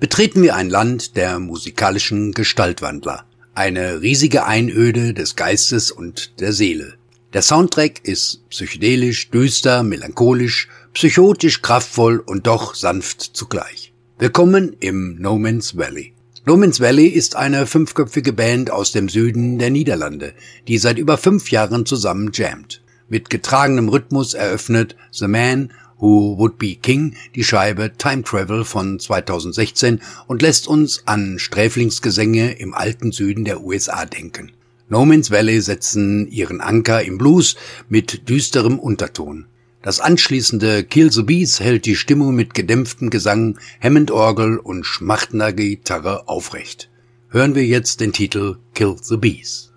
betreten wir ein Land der musikalischen Gestaltwandler. Eine riesige Einöde des Geistes und der Seele. Der Soundtrack ist psychedelisch, düster, melancholisch, psychotisch, kraftvoll und doch sanft zugleich. Willkommen im No Man's Valley. No Man's Valley ist eine 5-köpfige Band aus dem Süden der Niederlande, die seit über 5 Jahren zusammen jammt. Mit getragenem Rhythmus eröffnet The Man Who Would Be King die Scheibe Time Travel von 2016 und lässt uns an Sträflingsgesänge im alten Süden der USA denken. No Man's Valley setzen ihren Anker im Blues mit düsterem Unterton. Das anschließende Kill the Bees hält die Stimmung mit gedämpftem Gesang, Hammond-Orgel und schmachtender Gitarre aufrecht. Hören wir jetzt den Titel Kill the Bees.